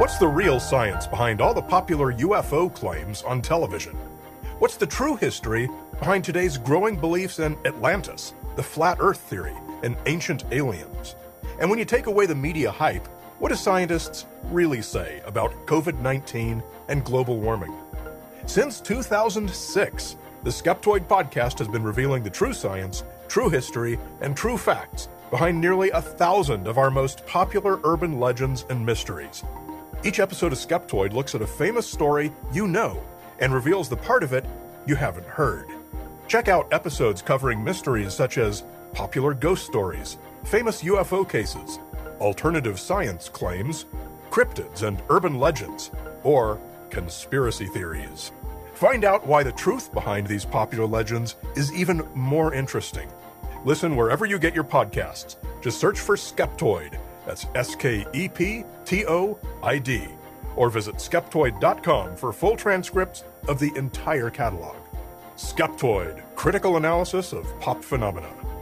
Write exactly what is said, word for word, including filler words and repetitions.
What's the real science behind all the popular U F O claims on television? What's the true history behind today's growing beliefs in Atlantis, the flat Earth theory, and ancient aliens? And when you take away the media hype, what do scientists really say about COVID nineteen and global warming? Since two thousand six, the Skeptoid podcast has been revealing the true science, true history, and true facts behind nearly a thousand of our most popular urban legends and mysteries. Each episode of Skeptoid looks at a famous story you know and reveals the part of it you haven't heard. Check out episodes covering mysteries such as popular ghost stories, famous U F O cases, alternative science claims, cryptids and urban legends, or conspiracy theories. Find out why the truth behind these popular legends is even more interesting. Listen wherever you get your podcasts. Just search for Skeptoid. That's S K E P T O I D. Or visit skeptoid dot com for full transcripts of the entire catalog. Skeptoid, critical analysis of pop phenomena.